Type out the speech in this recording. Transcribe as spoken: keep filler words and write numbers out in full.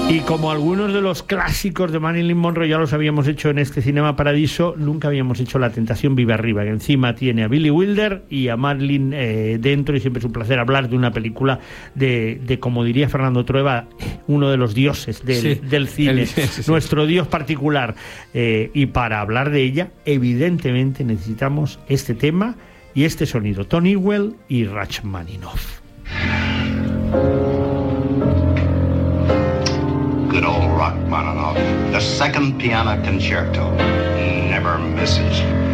Y como algunos de los clásicos de Marilyn Monroe ya los habíamos hecho en este Cinema Paradiso, nunca habíamos hecho La Tentación Vive Arriba, que encima tiene a Billy Wilder y a Marilyn eh, dentro, y siempre es un placer hablar de una película de, de como diría Fernando Trueba, uno de los dioses del, sí, del cine, el, sí, sí. nuestro dios particular. Eh, y para hablar de ella, evidentemente necesitamos este tema y este sonido, Tony Ewell y Rachmaninoff. Good old Rachmaninoff, the second piano concerto, never misses.